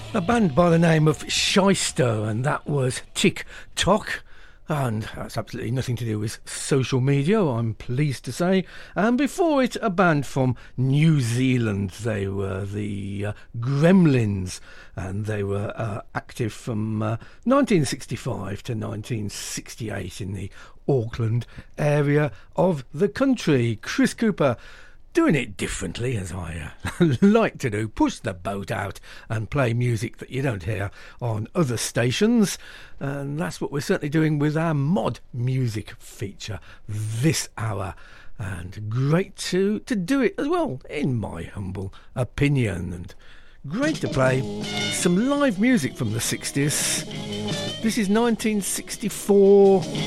A band by the name of Shyster, and that was Tick Tock. And that's absolutely nothing to do with social media, I'm pleased to say. And before it, a band from New Zealand. They were the Gremlins, and they were active from 1965 to 1968 in the Auckland area of the country. Chris Cooper, doing it differently, as I like to do, push the boat out and play music that you don't hear on other stations. And that's what we're certainly doing with our mod music feature this hour. And great to do it as well, in my humble opinion. And great to play some live music from the 60s. This is 1964.